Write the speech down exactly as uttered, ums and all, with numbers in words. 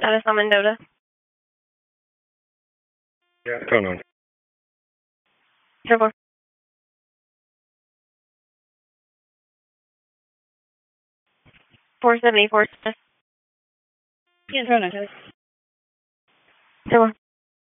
Status on Mendota. Yeah, what's going on? Zero four. Four seventy four. Yeah, throw no. Zero four.